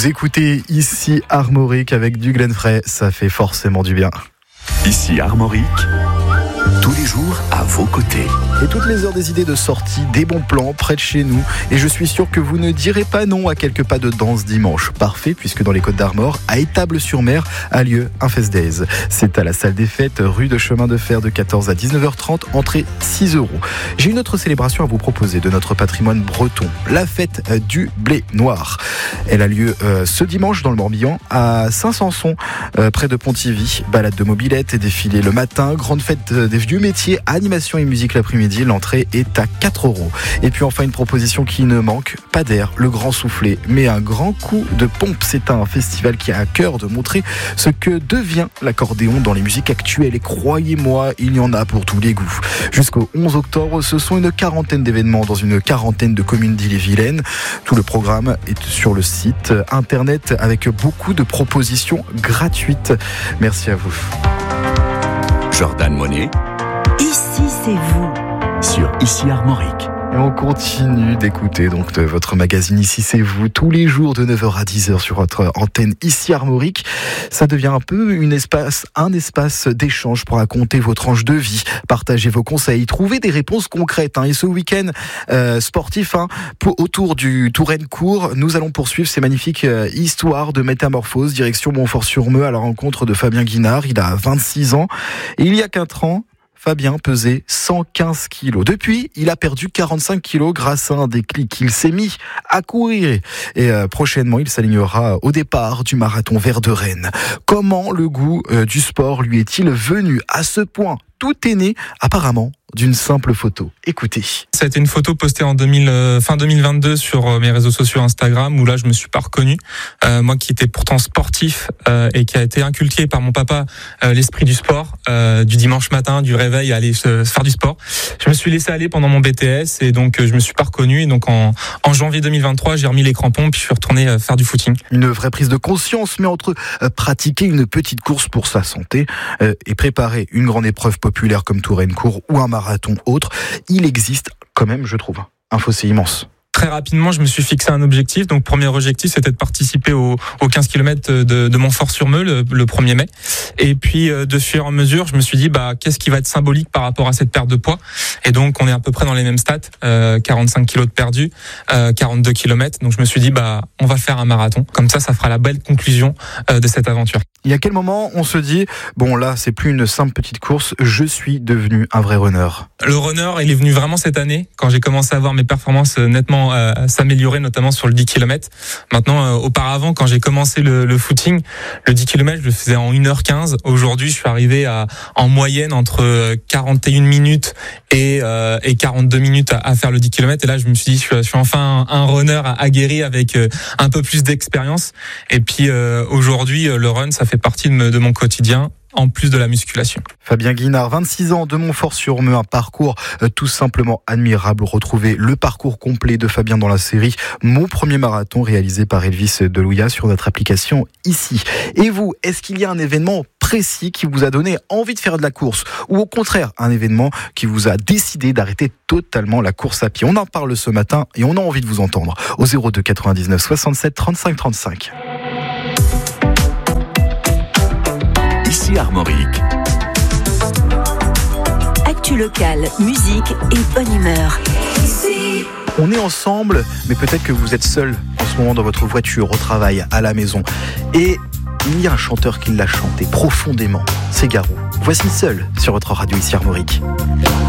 Vous écoutez ici Armorique avec du Glenn Frey, ça fait forcément du bien. Ici Armorique, tous les jours à vos côtés. Et toutes les heures des idées de sortie, des bons plans près de chez nous. Et je suis sûr que vous ne direz pas non à quelques pas de danse dimanche. Parfait, puisque dans les Côtes d'Armor, à Étable-sur-Mer, a lieu un Fest Days. C'est à la salle des fêtes, rue de Chemin de Fer de 14 à 19h30, entrée 6 €. J'ai une autre célébration à vous proposer de notre patrimoine breton, la fête du blé noir. Elle a lieu ce dimanche dans le Morbihan, à Saint-Sanson, près de Pontivy. Balade de mobilette et défilé le matin, grande fête des vieux métiers, animation et musique l'après-midi. L'entrée est à 4 €. Et puis enfin une proposition qui ne manque pas d'air, le Grand Soufflé, mais un grand coup de pompe. C'est un festival qui a à cœur de montrer ce que devient l'accordéon dans les musiques actuelles. Et croyez-moi, il y en a pour tous les goûts. Jusqu'au 11 octobre, ce sont une quarantaine d'événements dans une quarantaine de communes d'Ille-et-Vilaine. Tout le programme est sur le site internet avec beaucoup de propositions gratuites. Merci à vous. Jordan Monet. Ici, c'est vous. Sur Ici Armorique. Et on continue d'écouter donc de votre magazine Ici c'est vous tous les jours de 9h à 10h sur votre antenne Ici Armorique. Ça devient un peu un espace d'échange pour raconter vos tranches de vie, partager vos conseils, trouver des réponses concrètes. Et ce week-end sportif autour du Touraine-Court, nous allons poursuivre ces magnifiques histoires de métamorphose direction Montfort-sur-Meux à la rencontre de Fabien Guinard. Il a 26 ans et il y a 4 ans, Fabien pesait 115 kilos. Depuis, il a perdu 45 kilos grâce à un déclic. Il s'est mis à courir. Et prochainement, il s'alignera au départ du marathon Vert de Rennes. Comment le goût du sport lui est-il venu à ce point ? Tout est né, apparemment, d'une simple photo. Écoutez. Ça a été une photo postée en fin 2022 sur mes réseaux sociaux Instagram, où là je me suis pas reconnu. Moi qui étais pourtant sportif et qui a été inculqué par mon papa l'esprit du sport, du dimanche matin, du réveil à aller faire du sport. Je me suis laissé aller pendant mon BTS et donc je me suis pas reconnu. Et donc en janvier 2023, j'ai remis les crampons puis je suis retourné faire du footing. Une vraie prise de conscience, mais entre pratiquer une petite course pour sa santé et préparer une grande épreuve populaire comme Touraine-Court ou un marathon autre, il existe quand même, je trouve, un fossé immense. Très rapidement, je me suis fixé un objectif. Donc, premier objectif, c'était de participer aux 15 km de Montfort-sur-Meux le 1er mai. Et puis, de fur et à mesure, je me suis dit, qu'est-ce qui va être symbolique par rapport à cette perte de poids? Et donc, on est à peu près dans les mêmes stats, 45 kilos de perdu, 42 km. Donc, je me suis dit, on va faire un marathon. Comme ça fera la belle conclusion de cette aventure. Et à quel moment on se dit, bon là, c'est plus une simple petite course, je suis devenu un vrai runner? Le runner, il est venu vraiment cette année, quand j'ai commencé à voir mes performances nettement s'améliorer, notamment sur le 10 km. Maintenant, auparavant, quand j'ai commencé le footing, le 10 km, je le faisais en 1h15. Aujourd'hui, je suis arrivé en moyenne entre 41 minutes et 42 minutes à faire le 10 km. Et là, je me suis dit, je suis enfin un runner aguerri avec un peu plus d'expérience. Et puis, aujourd'hui, le run, ça fait partie de mon quotidien, en plus de la musculation. Fabien Guinard, 26 ans, de Montfort-sur-Meux, un parcours tout simplement admirable. Retrouvez le parcours complet de Fabien dans la série Mon premier marathon, réalisé par Elvis Delouya sur notre application Ici. Et vous, est-ce qu'il y a un événement précis qui vous a donné envie de faire de la course, ou au contraire un événement qui vous a décidé d'arrêter totalement la course à pied? On en parle ce matin et on a envie de vous entendre au 02 99 67 35 35. Ici Armorique. Actu locale, musique et bonne humeur. On est ensemble, mais peut-être que vous êtes seul en ce moment dans votre voiture, au travail, à la maison. Et il y a un chanteur qui l'a chanté profondément, c'est Garou. Voici Seul sur votre radio Ici Armorique.